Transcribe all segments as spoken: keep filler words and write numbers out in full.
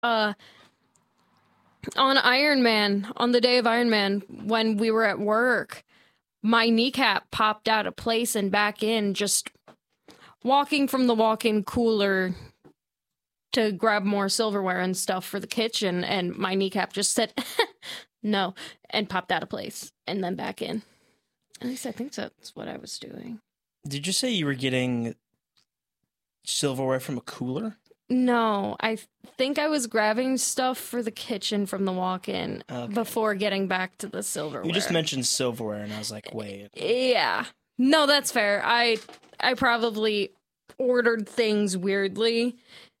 Uh, on Iron Man, on the day of Iron Man, when we were at work, my kneecap popped out of place and back in, just walking from the walk-in cooler to grab more silverware and stuff for the kitchen, and my kneecap just said, no, and popped out of place, and then back in. At least I think that's what I was doing. Did you say you were getting silverware from a cooler? No, I think I was grabbing stuff for the kitchen from the walk-in okay. before getting back to the silverware. You just mentioned silverware, and I was like, wait. Yeah. No, that's fair. I I probably ordered things weirdly,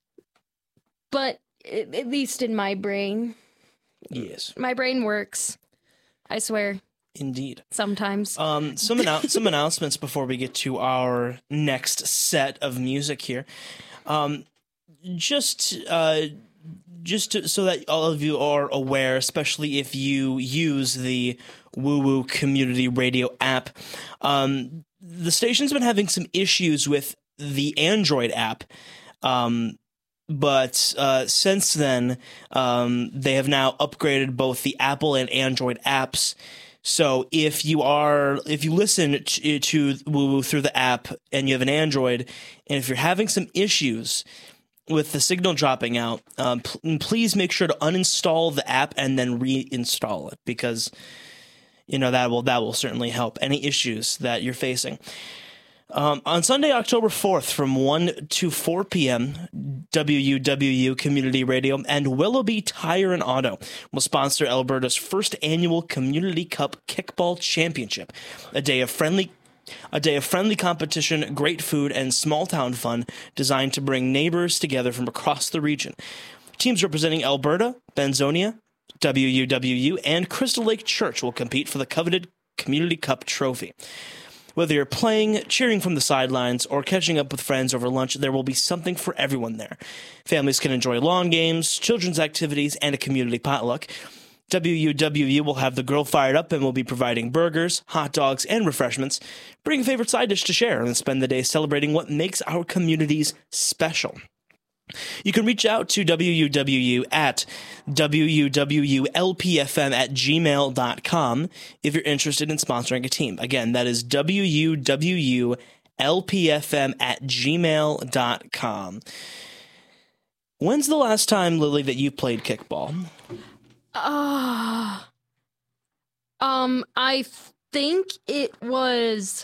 but it, at least in my brain. Yes. My brain works. I swear. Indeed. Sometimes. Um, some, annou- some announcements before we get to our next set of music here. Um... Just, uh, just to, so that all of you are aware, especially if you use the Woo Woo Community Radio app, um, the station's been having some issues with the Android app, um, but uh, since then, um, they have now upgraded both the Apple and Android apps. So if you are, if you listen to, to Woo Woo through the app and you have an Android, and if you're having some issues with the signal dropping out, um, p- please make sure to uninstall the app and then reinstall it, because you know that will that will certainly help any issues that you're facing. Um, on Sunday, October fourth, from one to four p.m., W U W U Community Radio and Willoughby Tire and Auto will sponsor Alberta's first annual Community Cup Kickball Championship, a day of friendly A day of friendly competition, great food, and small-town fun designed to bring neighbors together from across the region. Teams representing Alberta, Benzonia, W U W U, and Crystal Lake Church will compete for the coveted Community Cup trophy. Whether you're playing, cheering from the sidelines, or catching up with friends over lunch, there will be something for everyone there. Families can enjoy lawn games, children's activities, and a community potluck. W U W U will have the grill fired up and will be providing burgers, hot dogs, and refreshments. Bring a favorite side dish to share and spend the day celebrating what makes our communities special. You can reach out to W U W U at W U W U L P F M at gmail dot com if you're interested in sponsoring a team. Again, that is W U W U L P F M at gmail dot com. When's the last time, Lily, that you played kickball? Uh, um, I think it was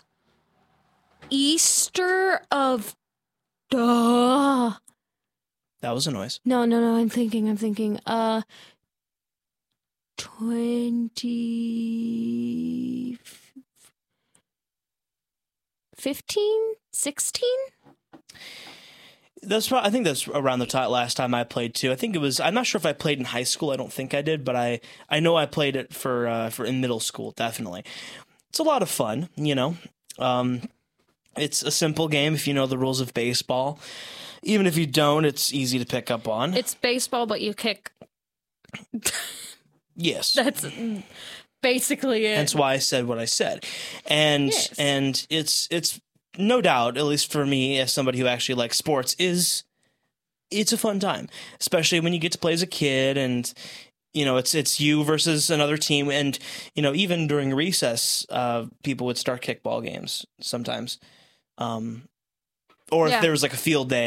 Easter of... Duh. That was a noise. No, no, no, I'm thinking, I'm thinking. Uh, twenty... fifteen? sixteen? That's probably, I think that's around the time, last time I played too. I think it was. I'm not sure if I played in high school. I don't think I did, but I, I know I played it for uh, for in middle school. Definitely, it's a lot of fun. You know, um, it's a simple game if you know the rules of baseball. Even if you don't, it's easy to pick up on. It's baseball, but you kick. Yes, that's basically it. That's why I said what I said, and yes. and it's it's. No doubt, at least for me, as somebody who actually likes sports, is it's a fun time, especially when you get to play as a kid, and you know it's it's you versus another team, and you know even during recess, uh, people would start kickball games sometimes, um, or yeah. if there was like a field day.